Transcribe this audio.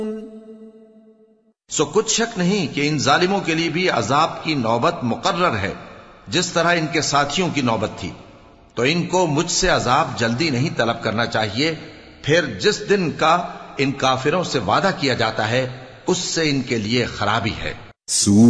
सो कुछ शक नहीं कि इन जालिमों के लिए भी अजाब की नौबत मुकर्रर है, जिस तरह इनके साथियों की नौबत थी। तो इनको मुझसे अजाब जल्दी नहीं तलब करना चाहिए। फिर जिस दिन का इन काफिरों से वादा किया जाता है, उससे इनके लिए खराबी है।